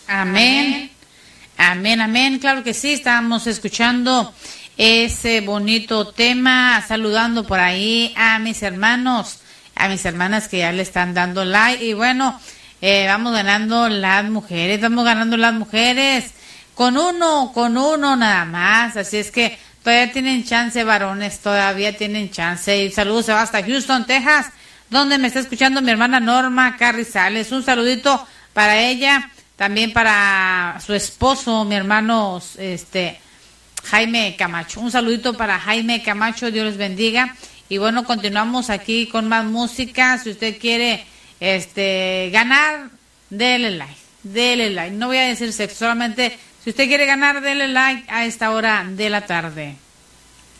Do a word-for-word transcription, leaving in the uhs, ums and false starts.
Amén. Amén, amén. Claro que sí, estábamos escuchando ese bonito tema, saludando por ahí a mis hermanos, a mis hermanas que ya le están dando like. Y bueno, eh, vamos ganando las mujeres, vamos ganando las mujeres con uno, con uno nada más. Así es que todavía tienen chance, varones, todavía tienen chance. Y saludos se va hasta Houston, Texas, donde me está escuchando mi hermana Norma Carrizales. Un saludito para ella, también para su esposo, mi hermano este Jaime Camacho. Un saludito para Jaime Camacho, Dios les bendiga. Y bueno, continuamos aquí con más música. Si usted quiere este ganar, dele like, dele like. No voy a decir sexo, solamente si usted quiere ganar, dele like a esta hora de la tarde.